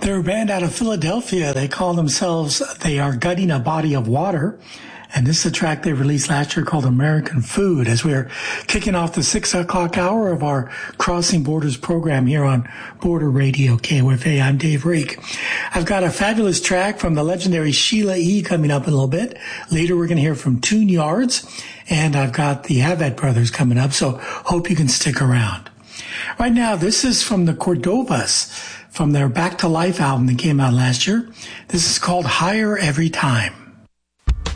They're a band out of Philadelphia. They call themselves They Are Gutting a Body of Water. And this is a track they released last year called American Food, as we're kicking off the 6 o'clock hour of our Crossing Borders program here on Border Radio KOFA. I'm Dave Rake. I've got a fabulous track from the legendary Sheila E. coming up in a little bit. Later we're going to hear from Tune Yards, and I've got the Avett Brothers coming up, so hope you can stick around. Right now, this is from the Cordovas, from their Back to Life album that came out last year. This is called Higher Every Time.